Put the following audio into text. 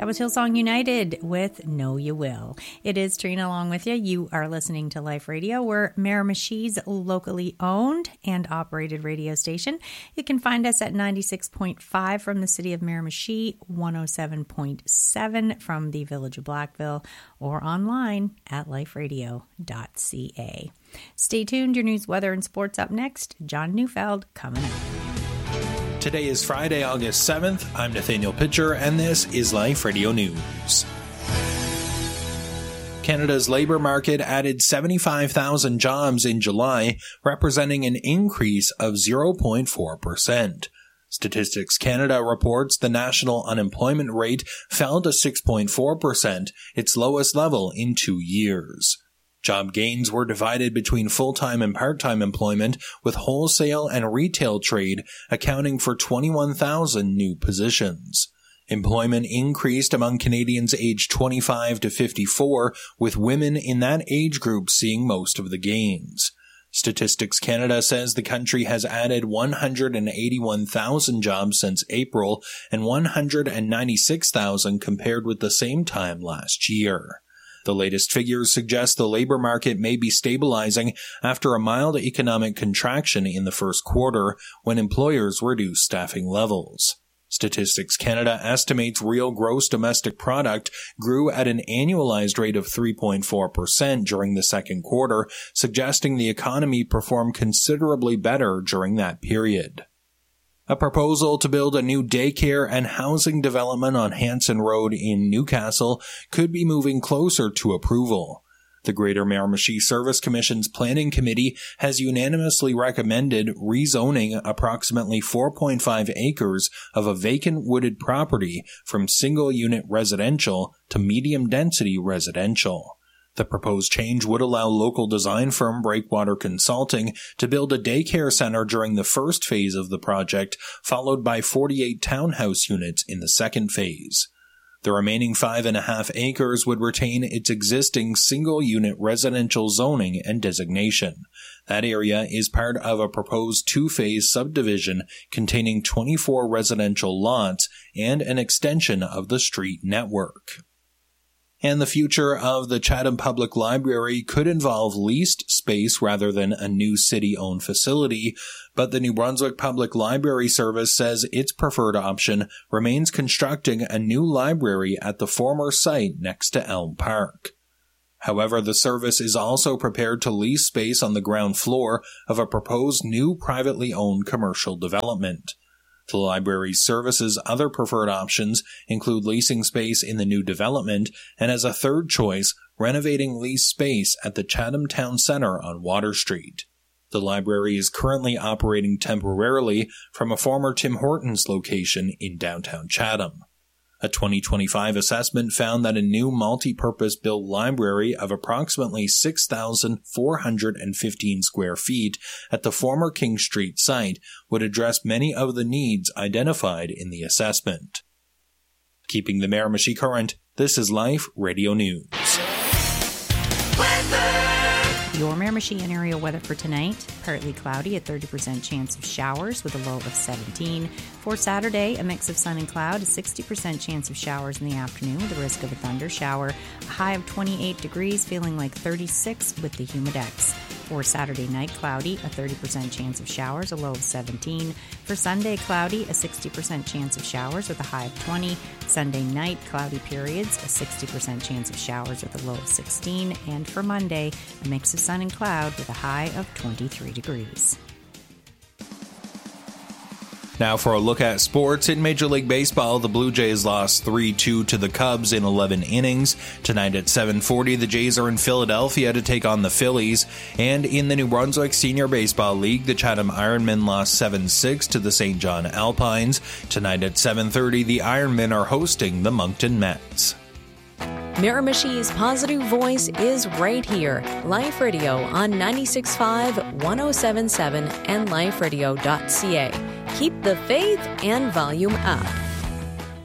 That was Hillsong United with Know You Will. It is Trina along with you. You are listening to Life Radio. We're Miramichi's locally owned and operated radio station. You can find us at 96.5 from the city of Miramichi, 107.7 from the village of Blackville, or online at liferadio.ca. Stay tuned. Your news, weather, and sports up next. John Neufeld coming up. Today is Friday, August 7th. I'm Nathaniel Pitcher, and this is Life Radio News. Canada's labour market added 75,000 jobs in July, representing an increase of 0.4%. Statistics Canada reports the national unemployment rate fell to 6.4%, its lowest level in 2 years. Job gains were divided between full-time and part-time employment, with wholesale and retail trade accounting for 21,000 new positions. Employment increased among Canadians aged 25 to 54, with women in that age group seeing most of the gains. Statistics Canada says the country has added 181,000 jobs since April and 196,000 compared with the same time last year. The latest figures suggest the labor market may be stabilizing after a mild economic contraction in the first quarter when employers reduced staffing levels. Statistics Canada estimates real gross domestic product grew at an annualized rate of 3.4% during the second quarter, suggesting the economy performed considerably better during that period. A proposal to build a new daycare and housing development on Hanson Road in Newcastle could be moving closer to approval. The Greater Miramichi Service Commission's Planning Committee has unanimously recommended rezoning approximately 4.5 acres of a vacant wooded property from single-unit residential to medium-density residential. The proposed change would allow local design firm Breakwater Consulting to build a daycare center during the first phase of the project, followed by 48 townhouse units in the second phase. The remaining 5.5 acres would retain its existing single-unit residential zoning and designation. That area is part of a proposed two-phase subdivision containing 24 residential lots and an extension of the street network. And the future of the Chatham Public Library could involve leased space rather than a new city-owned facility, but the New Brunswick Public Library Service says its preferred option remains constructing a new library at the former site next to Elm Park. However, the service is also prepared to lease space on the ground floor of a proposed new privately owned commercial development. The library's services' other preferred options include leasing space in the new development and, as a third choice, renovating leased space at the Chatham Town Centre on Water Street. The library is currently operating temporarily from a former Tim Hortons location in downtown Chatham. A 2025 assessment found that a new multi-purpose built library of approximately 6,415 square feet at the former King Street site would address many of the needs identified in the assessment. Keeping the Miramichi current, this is Life Radio News. Your Miramichi and area weather for tonight, partly cloudy, a 30% chance of showers with a low of 17. For Saturday, a mix of sun and cloud, a 60% chance of showers in the afternoon with a risk of a thunder shower, a high of 28 degrees, feeling like 36 with the humidex. For Saturday night, cloudy, a 30% chance of showers, a low of 17. For Sunday, cloudy, a 60% chance of showers with a high of 20. Sunday night, cloudy periods, a 60% chance of showers with a low of 16. And for Monday, a mix of sun and cloud with a high of 23 degrees. Now for a look at sports. In Major League Baseball, the Blue Jays lost 3-2 to the Cubs in 11 innings. Tonight at 7:40, the Jays are in Philadelphia to take on the Phillies. And in the New Brunswick Senior Baseball League, the Chatham Ironmen lost 7-6 to the St. John Alpines. Tonight at 7:30, the Ironmen are hosting the Moncton Mets. Miramichi's positive voice is right here. Life Radio on 96.5, 107.7, and liferadio.ca. Keep the faith and volume up.